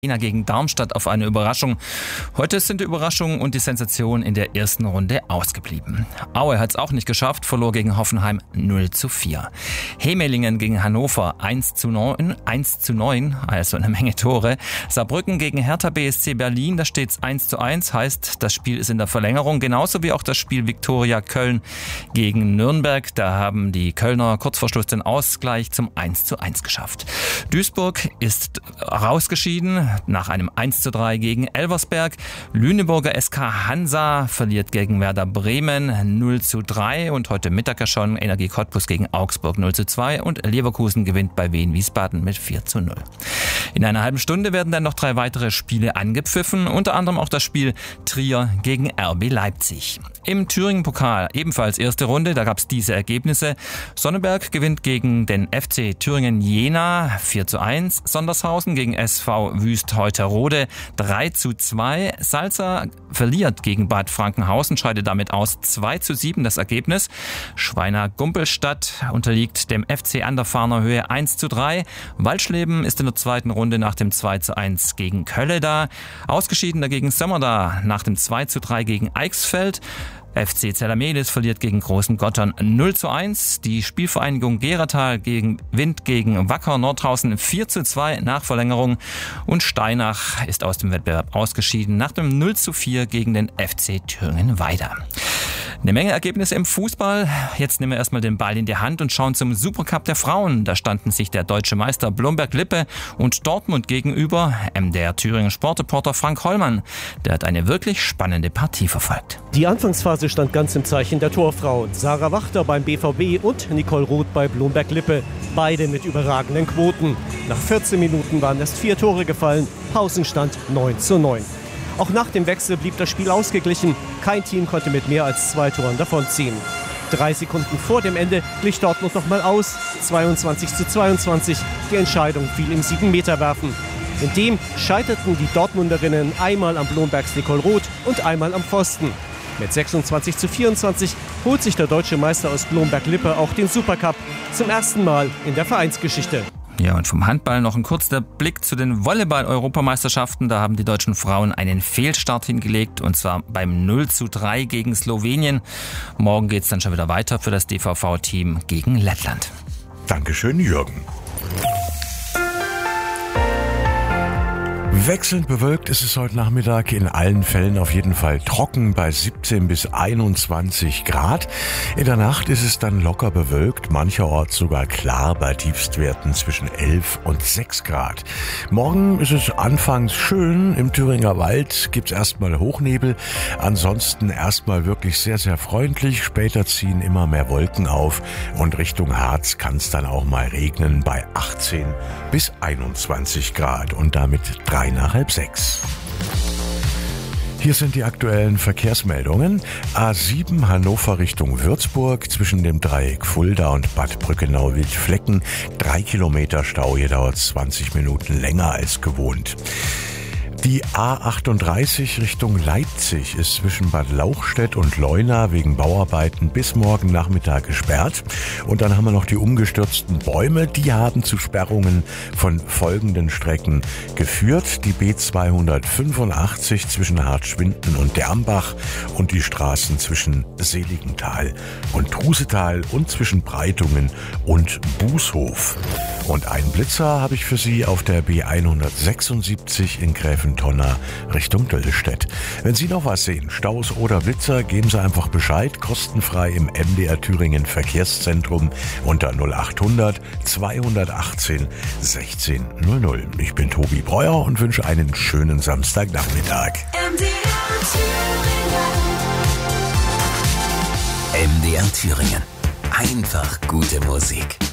Gegen Darmstadt auf eine Überraschung. Heute sind die Überraschungen und die Sensationen in der ersten Runde ausgeblieben. Aue hat es auch nicht geschafft, verlor gegen Hoffenheim 0:4. Hemelingen gegen Hannover 1:9, also eine Menge Tore. Saarbrücken gegen Hertha BSC Berlin, da steht es 1:1, heißt, das Spiel ist in der Verlängerung, genauso wie auch das Spiel Viktoria Köln gegen Nürnberg. Da haben die Kölner kurz vor Schluss den Ausgleich zum 1:1 geschafft. Duisburg ist rausgeschieden nach einem 1:3 gegen Elversberg. Lüneburger SK Hansa verliert gegen Werder Bremen 0:3 und heute Mittag schon Energie Cottbus gegen Augsburg 0:2 und Leverkusen gewinnt bei Wien Wiesbaden mit 4:0. In einer halben Stunde werden dann noch 3 weitere Spiele angepfiffen, unter anderem auch das Spiel Trier gegen RB Leipzig. Im Thüringen-Pokal ebenfalls erste Runde, da gab es diese Ergebnisse. Sonneberg gewinnt gegen den FC Thüringen Jena 4:1, Sondershausen gegen SV Wüst Heuterode 3:2, Salza verliert gegen Bad Frankenhausen, scheidet damit aus 2:7 das Ergebnis. Schweina-Gumpelstadt unterliegt dem FC an der Fahner Höhe 1:3, Waldschleben ist in der zweiten Runde nach dem 2:1 gegen Kölle da, ausgeschieden dagegen Sömmerda nach dem 2:3 gegen Eichsfeld. FC Zellermelis verliert gegen Großen Gottern 0:1. Die Spielvereinigung Geratal gewinnt gegen Wacker Nordhausen 4:2 nach Verlängerung. Und Steinach ist aus dem Wettbewerb ausgeschieden nach dem 0:4 gegen den FC Thüringen Weida. Eine Menge Ergebnisse im Fußball. Jetzt nehmen wir erstmal den Ball in die Hand und schauen zum Supercup der Frauen. Da standen sich der deutsche Meister Blomberg-Lippe und Dortmund gegenüber. Der Thüringen Sportreporter Frank Hollmann, der hat eine wirklich spannende Partie verfolgt. Die Anfangsphase stand ganz im Zeichen der Torfrauen. Sarah Wachter beim BVB und Nicole Roth bei Blomberg-Lippe. Beide mit überragenden Quoten. Nach 14 Minuten waren erst 4 Tore gefallen. Pausenstand 9:9. Auch nach dem Wechsel blieb das Spiel ausgeglichen. Kein Team konnte mit mehr als 2 Toren davonziehen. 3 Sekunden vor dem Ende glich Dortmund noch mal aus. 22:22. Die Entscheidung fiel im 7-Meter-Werfen. In dem scheiterten die Dortmunderinnen einmal am Blombergs Nicole Roth und einmal am Pfosten. Mit 26:24 holt sich der deutsche Meister aus Blomberg-Lippe auch den Supercup. Zum ersten Mal in der Vereinsgeschichte. Ja, und vom Handball noch ein kurzer Blick zu den Volleyball-Europameisterschaften. Da haben die deutschen Frauen einen Fehlstart hingelegt, und zwar beim 0:3 gegen Slowenien. Morgen geht's dann schon wieder weiter für das DVV-Team gegen Lettland. Dankeschön, Jürgen. Wechselnd bewölkt ist es heute Nachmittag, in allen Fällen auf jeden Fall trocken bei 17 bis 21 Grad. In der Nacht ist es dann locker bewölkt, mancherorts sogar klar bei Tiefstwerten zwischen 11 und 6 Grad. Morgen ist es anfangs schön, im Thüringer Wald gibt's erstmal Hochnebel, ansonsten erstmal wirklich sehr, sehr freundlich. Später ziehen immer mehr Wolken auf und Richtung Harz kann es dann auch mal regnen bei 18 bis 21 Grad und damit 5:03. Hier sind die aktuellen Verkehrsmeldungen. A7 Hannover Richtung Würzburg zwischen dem Dreieck Fulda und Bad Brückenau-Wildflecken. 3 Kilometer Stau, hier dauert 20 Minuten länger als gewohnt. Die A38 Richtung Leipzig ist zwischen Bad Lauchstädt und Leuna wegen Bauarbeiten bis morgen Nachmittag gesperrt. Und dann haben wir noch die umgestürzten Bäume. Die haben zu Sperrungen von folgenden Strecken geführt. Die B285 zwischen Hartschwinden und Dermbach und die Straßen zwischen Seligenthal und Trusetal und zwischen Breitungen und Bußhof. Und einen Blitzer habe ich für Sie auf der B176 in Gräfentonner Richtung Döllestedt. Wenn Sie noch was sehen, Staus oder Blitzer, geben Sie einfach Bescheid, kostenfrei im MDR Thüringen Verkehrszentrum unter 0800 218 1600. Ich bin Tobi Breuer und wünsche einen schönen Samstagnachmittag. MDR Thüringen. Einfach gute Musik.